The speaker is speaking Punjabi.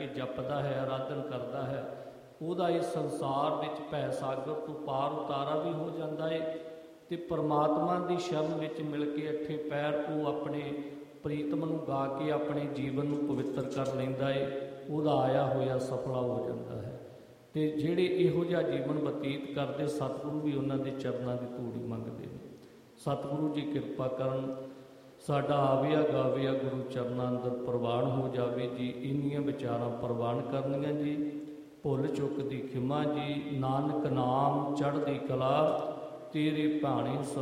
के जपदा है, आराधन करता है, ਉਹਦਾ ਇਸ ਸੰਸਾਰ ਵਿੱਚ ਭੈ ਸਾਗਰ ਤੋਂ ਪਾਰ ਉਤਾਰਾ ਵੀ ਹੋ ਜਾਂਦਾ ਹੈ ਅਤੇ ਪਰਮਾਤਮਾ ਦੀ ਸ਼ਰਨ ਵਿੱਚ ਮਿਲ ਕੇ ਅੱਠੇ ਪੈਰ ਉਹ ਆਪਣੇ ਪ੍ਰੀਤਮ ਨੂੰ ਗਾ ਕੇ ਆਪਣੇ ਜੀਵਨ ਨੂੰ ਪਵਿੱਤਰ ਕਰ ਲੈਂਦਾ ਹੈ, ਉਹਦਾ ਆਇਆ ਹੋਇਆ ਸਫਲਾ ਹੋ ਜਾਂਦਾ ਹੈ। ਅਤੇ ਜਿਹੜੇ ਇਹੋ ਜਿਹਾ ਜੀਵਨ ਬਤੀਤ ਕਰਦੇ, ਸਤਿਗੁਰੂ ਵੀ ਉਹਨਾਂ ਦੇ ਚਰਨਾਂ ਦੀ ਧੂੜੀ ਮੰਗਦੇ ਨੇ। ਸਤਿਗੁਰੂ ਜੀ ਕਿਰਪਾ ਕਰਨ, ਸਾਡਾ ਆਵਿਆ ਗਾਵਿਆ ਗੁਰੂ ਚਰਨਾਂ ਅੰਦਰ ਪ੍ਰਵਾਨ ਹੋ ਜਾਵੇ ਜੀ। ਇੰਨੀਆਂ ਵਿਚਾਰਾਂ ਪ੍ਰਵਾਨ ਕਰਨੀਆਂ ਜੀ। ਭੁੱਲ ਚੁੱਕ ਦੀ ਖਿਮਾ ਜੀ। ਨਾਨਕ ਨਾਮ ਚੜ੍ਹਦੀ ਕਲਾ, ਤੇਰੇ ਭਾਣੇ